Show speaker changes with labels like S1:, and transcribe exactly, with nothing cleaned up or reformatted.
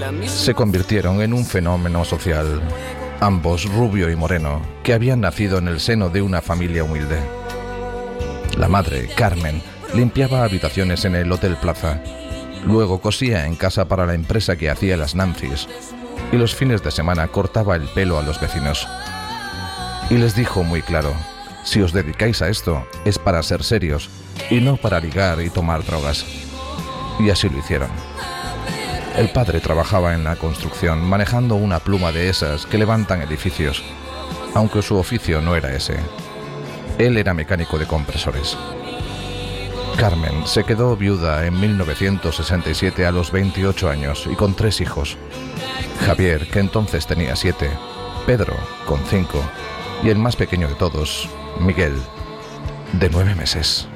S1: Se convirtieron en un fenómeno social, ambos rubio y moreno, que habían nacido en el seno de una familia humilde. La madre, Carmen, limpiaba habitaciones en el Hotel Plaza, luego cosía en casa para la empresa que hacía las Nancys, y los fines de semana cortaba el pelo a los vecinos. Y les dijo muy claro: si os dedicáis a esto, es para ser serios, y no para ligar y tomar drogas. Y así lo hicieron. El padre trabajaba en la construcción, manejando una pluma de esas que levantan edificios, aunque su oficio no era ese. Él era mecánico de compresores. Carmen se quedó viuda en mil novecientos sesenta y siete a los veintiocho años y con tres hijos. Javier, que entonces tenía siete, Pedro, con cinco, y el más pequeño de todos, Miguel, de nueve meses.